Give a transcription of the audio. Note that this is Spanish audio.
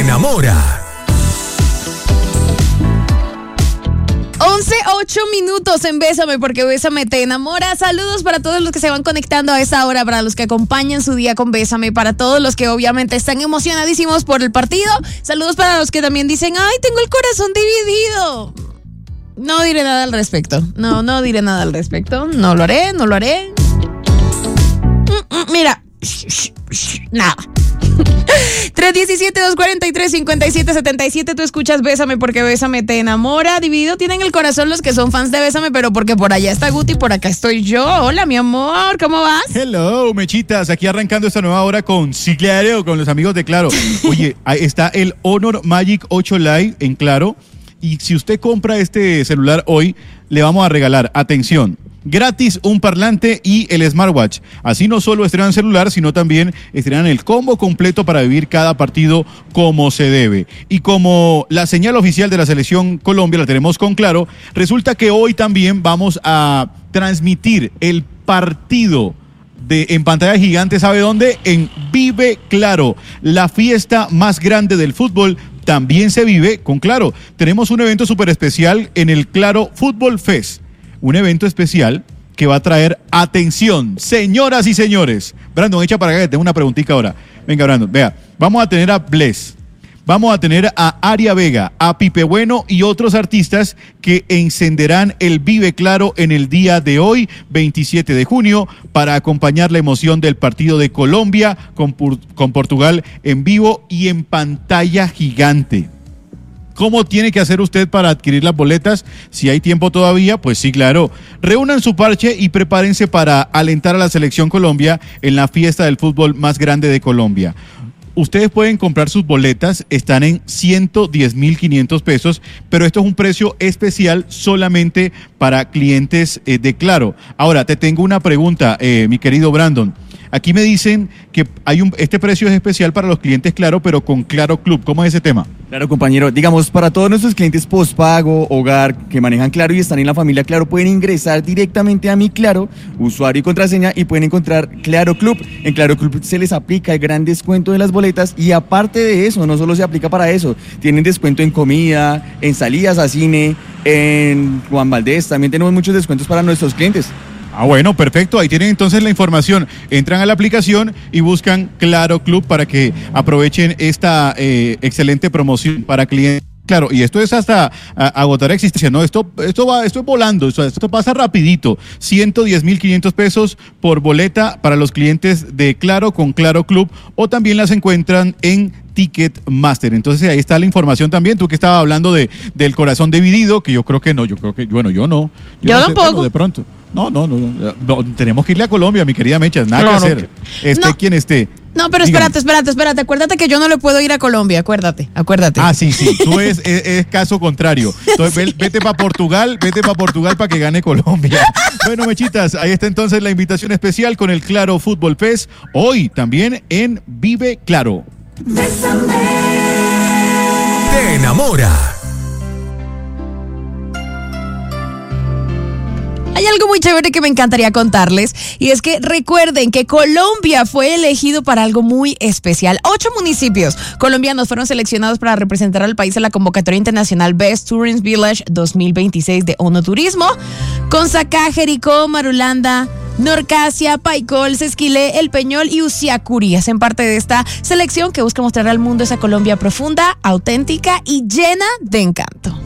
enamora. 11:08 en Bésame, porque Bésame te enamora. Saludos para todos los que se van conectando a esta hora, para los que acompañan su día con Bésame, para todos los que obviamente están emocionadísimos por el partido. Saludos para los que también dicen, ay, tengo el corazón dividido. No diré nada al respecto. No diré nada al respecto. No lo haré. Mira, nada. 317-243-5777. Tú escuchas Bésame, porque Bésame te enamora. Dividido tienen el corazón los que son fans de Bésame, pero porque por allá está Guti, por acá estoy yo. Hola, mi amor, ¿cómo vas? Hello, mechitas, aquí arrancando esta nueva hora con Claro, con los amigos de Claro. Oye, ahí está el Honor Magic 8 Lite en Claro. Y si usted compra este celular hoy, le vamos a regalar, atención, gratis un parlante y el smartwatch. Así no solo estrenan celular, sino también estrenan el combo completo para vivir cada partido como se debe. Y como la señal oficial de la selección Colombia la tenemos con Claro, resulta que hoy también vamos a transmitir el partido en pantalla gigante, ¿sabe dónde? En Vive Claro, la fiesta más grande del fútbol. También se vive con Claro. Tenemos un evento súper especial en el Claro Fútbol Fest. Un evento especial que va a traer atención, señoras y señores. Brandon, echa para acá que tengo una preguntita ahora. Venga, Brandon, vea. Vamos a tener a Bless. Vamos a tener a Aria Vega, a Pipe Bueno y otros artistas que encenderán el Vive Claro en el día de hoy, 27 de junio, para acompañar la emoción del partido de Colombia con Portugal en vivo y en pantalla gigante. ¿Cómo tiene que hacer usted para adquirir las boletas? Si hay tiempo todavía, pues sí, claro. Reúnan su parche y prepárense para alentar a la selección Colombia en la fiesta del fútbol más grande de Colombia. Ustedes pueden comprar sus boletas, están en 110.500 pesos, pero esto es un precio especial solamente para clientes de Claro. Ahora, te tengo una pregunta, mi querido Brandon. Aquí me dicen que este precio es especial para los clientes Claro, pero con Claro Club. ¿Cómo es ese tema? Claro, compañero. Digamos, para todos nuestros clientes postpago, hogar, que manejan Claro y están en la familia Claro, pueden ingresar directamente a Mi Claro, usuario y contraseña, y pueden encontrar Claro Club. En Claro Club se les aplica el gran descuento de las boletas, y aparte de eso, no solo se aplica para eso, tienen descuento en comida, en salidas a cine, en Juan Valdés. También tenemos muchos descuentos para nuestros clientes. Ah, bueno, perfecto. Ahí tienen entonces la información. Entran a la aplicación y buscan Claro Club para que aprovechen esta excelente promoción para clientes. Claro, y esto es hasta agotar existencia, ¿no? Esto es volando, esto pasa rapidito. 110.500 pesos por boleta para los clientes de Claro con Claro Club, o también las encuentran en Ticketmaster. Entonces ahí está la información también. Tú que estabas hablando del corazón dividido, que yo creo que no. Yo no tampoco. Sé, de pronto. No, tenemos que irle a Colombia, mi querida Mecha, nada que hacer. Quien esté. No, pero espérate. Acuérdate que yo no le puedo ir a Colombia, acuérdate. Ah, sí, tú es caso contrario. Entonces vete para Portugal para que gane Colombia. Bueno, Mechitas, ahí está entonces la invitación especial con el Claro Fútbol Fest, hoy también en Vive Claro. Te enamora. Hay algo muy chévere que me encantaría contarles, y es que recuerden que Colombia fue elegido para algo muy especial. 8 municipios colombianos fueron seleccionados para representar al país en la convocatoria internacional Best Tourism Village 2026 de ONU Turismo. Consacá, Jericó, Marulanda, Norcasia, Paicol, Sesquilé, El Peñol y Usiacurí hacen parte de esta selección que busca mostrar al mundo esa Colombia profunda, auténtica y llena de encanto.